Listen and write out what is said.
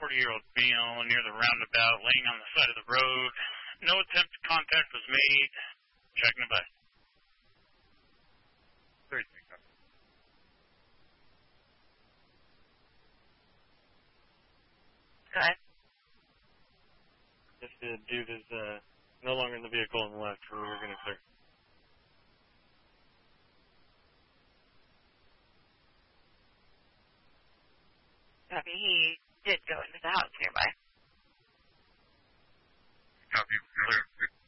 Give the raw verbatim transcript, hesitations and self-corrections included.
forty-year-old male near the roundabout, laying on the side of the road. No attempt to contact was made. Checking the bus. thirty-six. Go ahead. If the dude is uh, no longer in the vehicle on the left, we were going to clear. Copy. He did go into the house nearby. Copy. Clear.